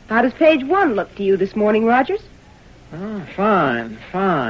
How does page 1 look to you this morning, Rogers? Oh, fine.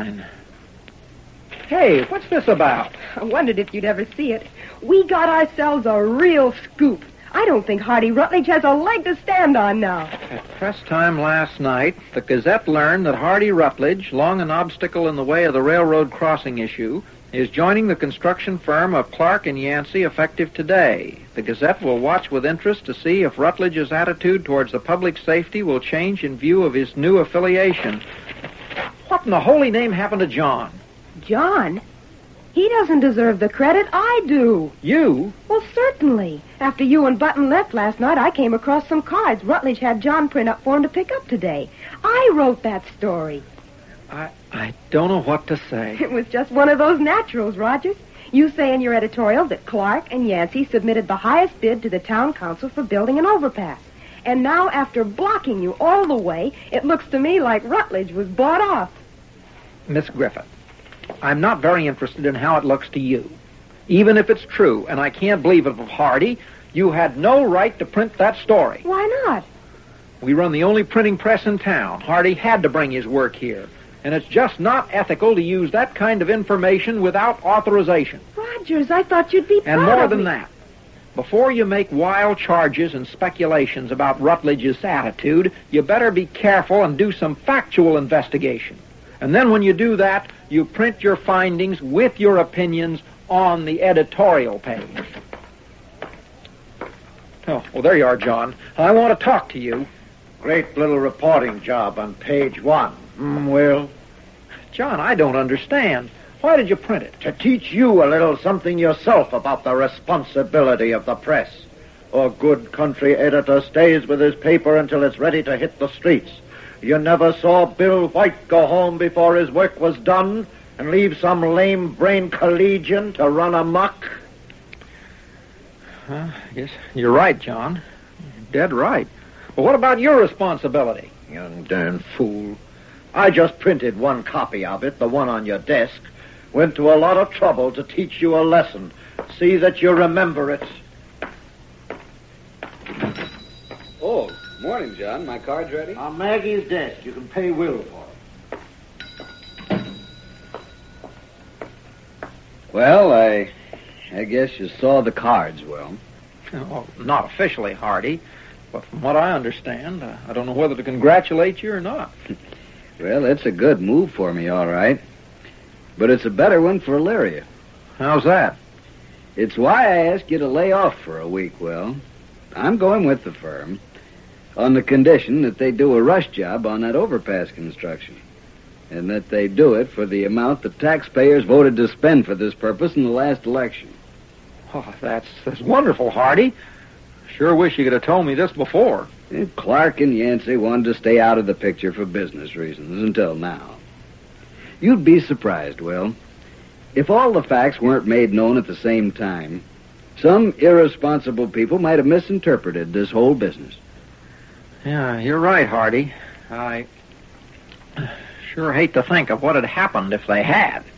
Hey, what's this about? I wondered if you'd ever see it. We got ourselves a real scoop. I don't think Hardy Rutledge has a leg to stand on now. At press time last night, the Gazette learned that Hardy Rutledge, long an obstacle in the way of the railroad crossing issue, is joining the construction firm of Clark and Yancey effective today. The Gazette will watch with interest to see if Rutledge's attitude towards the public safety will change in view of his new affiliation. What in the holy name happened to John? John? He doesn't deserve the credit. I do. You? Well, certainly. After you and Button left last night, I came across some cards Rutledge had John print up for him to pick up today. I wrote that story. I don't know what to say. It was just one of those naturals, Rogers. You say in your editorial that Clark and Yancey submitted the highest bid to the town council for building an overpass. And now, after blocking you all the way, it looks to me like Rutledge was bought off. Miss Griffith, I'm not very interested in how it looks to you. Even if it's true, and I can't believe it of Hardy, you had no right to print that story. Why not? We run the only printing press in town. Hardy had to bring his work here. And it's just not ethical to use that kind of information without authorization. Rogers, I thought you'd be proud And more of than me. that, before you make wild charges and speculations about Rutledge's attitude, you better be careful and do some factual investigation. And then when you do that, you print your findings with your opinions on the editorial page. Oh, well, there you are, John. I want to talk to you. Great little reporting job on page 1. Will? John, I don't understand. Why did you print it? To teach you a little something yourself about the responsibility of the press. A good country editor stays with his paper until it's ready to hit the streets. You never saw Bill White go home before his work was done and leave some lame-brained collegian to run amok? I guess you're right, John. You're dead right. Well, what about your responsibility? Young darn fool. I just printed one copy of it, the one on your desk. Went to a lot of trouble to teach you a lesson. See that you remember it. Oh, morning, John. My card's ready? On Maggie's desk. You can pay Will for it. Well, I guess you saw the cards, Will. Oh, not officially, Hardy. But from what I understand, I don't know whether to congratulate you or not. Well, it's a good move for me, all right. But it's a better one for Illyria. How's that? It's why I asked you to lay off for a week, Will. I'm going with the firm on the condition that they do a rush job on that overpass construction. And that they do it for the amount the taxpayers voted to spend for this purpose in the last election. Oh, that's wonderful, Hardy. Sure wish you could have told me this before. Clark and Yancey wanted to stay out of the picture for business reasons until now. You'd be surprised, Will. If all the facts weren't made known at the same time, some irresponsible people might have misinterpreted this whole business. Yeah, you're right, Hardy. I sure hate to think of what had happened if they had.